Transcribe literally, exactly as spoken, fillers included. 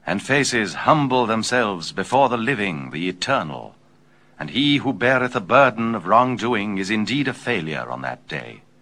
and faces humble themselves before the living, the eternal. And he who beareth the burden of wrongdoing is indeed a failure on that day.